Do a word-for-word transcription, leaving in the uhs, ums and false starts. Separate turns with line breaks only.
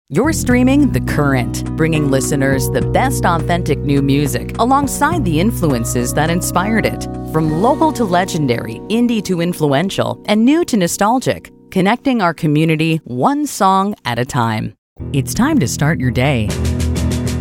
You're streaming The Current, bringing listeners the best authentic new music alongside the influences that inspired it. From local to legendary, indie to influential, and new to nostalgic, connecting our community one song at a time. It's time to start your day.